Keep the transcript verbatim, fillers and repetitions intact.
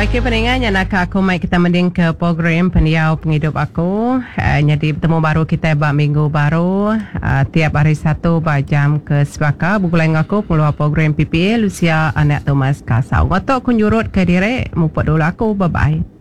Okey pendengar, yang nak aku mai kita mending ke program Pendiau Penghidup Aku. Uh, jadi bertemu baru kita bak minggu baru uh, tiap hari Sabtu bak jam ke sebaka bergulai dengan aku pengeluar program P P A Lucia anak Thomas Kasau. Ngotok kun jurut ke direk muput dulu aku. Bye bye.